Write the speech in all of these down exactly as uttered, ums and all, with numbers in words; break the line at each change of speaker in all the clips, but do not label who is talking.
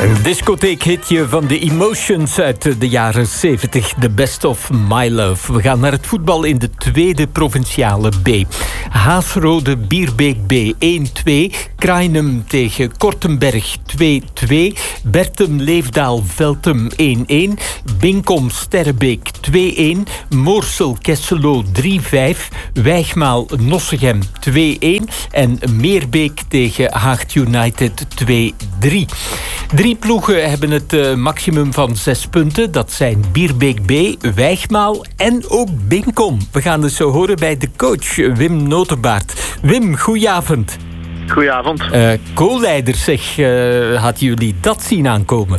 Een discotheekhitje van de Emotions uit de jaren zeventig. The Best of My Love. We gaan naar het voetbal in de tweede provinciale B. Haasrode Bierbeek B één twee. Krainem tegen Kortenberg twee twee. Bertem Leefdaal Veltem één één. Binkom Sterrebeek twee één. Moorsel Kesselo drie vijf. Wijgmaal Nossegem twee één. En Meerbeek tegen Haagt United twee drie. Drie ploegen hebben het uh, maximum van zes punten. Dat zijn Bierbeek B, Wijgmaal en ook Binkom. We gaan het zo horen bij de coach Wim Notenbaert. Wim, goedenavond.
Goedenavond.
Uh, Co-leiders, zeg, uh, hadden jullie dat zien aankomen?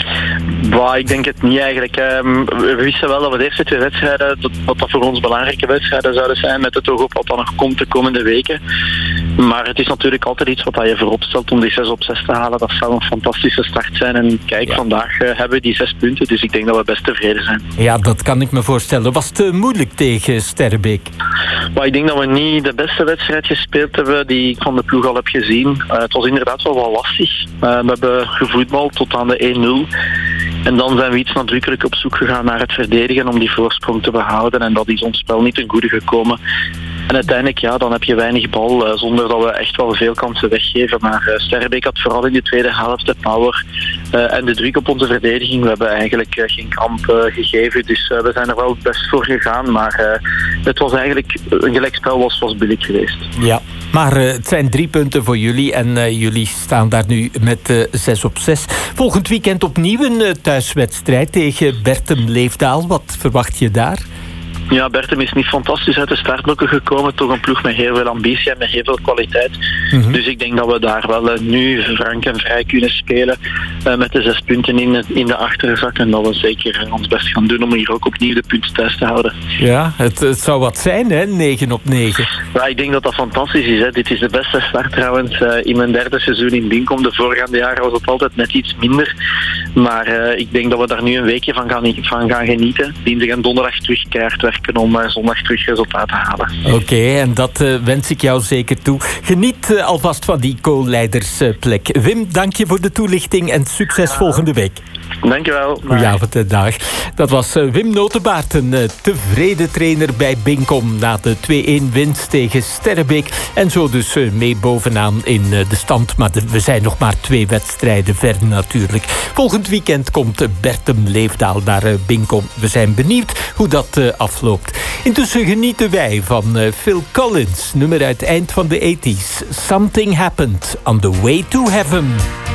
Bah, ik denk het niet eigenlijk. We wisten wel dat we de eerste twee wedstrijden, dat, dat dat voor ons belangrijke wedstrijden zouden zijn, met het oog op wat dan nog komt de komende weken. Maar het is natuurlijk altijd iets wat je voorop stelt om die zes op zes te halen. Dat zou een fantastische start zijn. En kijk, ja. vandaag uh, hebben we die zes punten, dus ik denk dat we best tevreden zijn.
Ja, dat kan ik me voorstellen. Was het uh, moeilijk tegen Sterrebeek?
Maar ik denk dat we niet de beste wedstrijd gespeeld hebben die ik van de ploeg al heb gezien. Uh, het was inderdaad wel wat lastig. Uh, we hebben gevoetbald tot aan de één nul. En dan zijn we iets nadrukkelijk op zoek gegaan naar het verdedigen om die voorsprong te behouden. En dat is ons spel niet ten goede gekomen. En uiteindelijk, ja, dan heb je weinig bal, uh, zonder dat we echt wel veel kansen weggeven. Maar uh, Sterrebeek had vooral in de tweede helft de power uh, en de druk op onze verdediging. We hebben eigenlijk uh, geen kramp uh, gegeven, dus uh, we zijn er wel best voor gegaan. Maar uh, het was eigenlijk, een gelijkspel was, was billig geweest. Ja,
maar uh, het zijn drie punten voor jullie en uh, jullie staan daar nu met uh, zes op zes. Volgend weekend opnieuw een uh, thuiswedstrijd tegen Bertem Leefdaal. Wat verwacht je daar?
Ja, Bertem is niet fantastisch uit de startblokken gekomen. Toch een ploeg met heel veel ambitie en met heel veel kwaliteit. Mm-hmm. Dus ik denk dat we daar wel uh, nu frank en vrij kunnen spelen. Uh, met de zes punten in, in de achterzak. En dat we zeker uh, ons best gaan doen om hier ook opnieuw de punten thuis te houden.
Ja, het, het zou wat zijn, hè? negen op negen.
Ja, ik denk dat dat fantastisch is. Hè. Dit is de beste start trouwens uh, in mijn derde seizoen in Binkom. De voorgaande jaren was het altijd net iets minder. Maar uh, ik denk dat we daar nu een weekje van gaan, van gaan genieten. Dinsdag en donderdag terug keihard werken om uh, zondag terug resultaat te halen.
Oké, okay, en dat uh, wens ik jou zeker toe. Geniet uh, alvast van die co-leidersplek. Uh, Wim, dank je voor de toelichting en succes volgende week.
Dankjewel.
Goedenavond en dag. Dat was uh, Wim Notenbaert, een uh, tevreden trainer bij Binkom na de twee één winst tegen Sterrebeek. En zo dus uh, mee bovenaan in uh, de stand. Maar de, we zijn nog maar twee wedstrijden ver natuurlijk. Volgend weekend komt uh, Bertem Leefdaal naar uh, Binkom. We zijn benieuwd hoe dat uh, afloopt. Intussen genieten wij van uh, Phil Collins, nummer uit eind van de tachtig. Something Happened on the Way to Heaven.